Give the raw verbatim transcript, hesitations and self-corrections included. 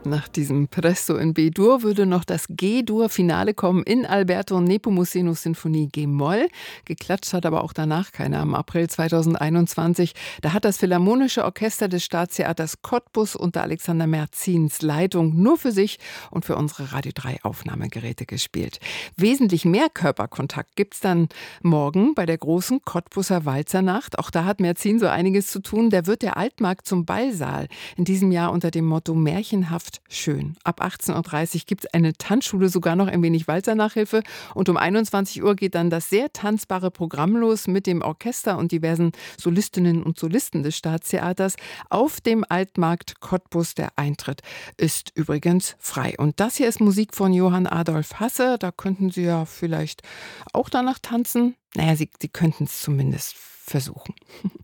Nach diesem Presto in B-Dur würde noch das G-Dur-Finale kommen in Alberto Nepomucenos Sinfonie G-Moll. Geklatscht hat aber auch danach keiner. Im April zweitausendeinundzwanzig, da hat das Philharmonische Orchester des Staatstheaters Cottbus unter Alexander Merzins Leitung nur für sich und für unsere Radio drei Aufnahmegeräte gespielt. Wesentlich mehr Körperkontakt gibt's dann morgen bei der großen Cottbuser Walzernacht. Auch da hat Merzin so einiges zu tun. Der wird der Altmarkt zum Ballsaal. In diesem Jahr unter dem Motto Märchenhaft schön. Ab achtzehn Uhr dreißig gibt es eine Tanzschule, sogar noch ein wenig Walzernachhilfe. Und um einundzwanzig Uhr geht dann das sehr tanzbare Programm los mit dem Orchester und diversen Solistinnen und Solisten des Staatstheaters auf dem Altmarkt Cottbus. Der Eintritt ist übrigens frei. Und das hier ist Musik von Johann Adolf Hasse. Da könnten Sie ja vielleicht auch danach tanzen. Naja, Sie, Sie könnten es zumindest versuchen.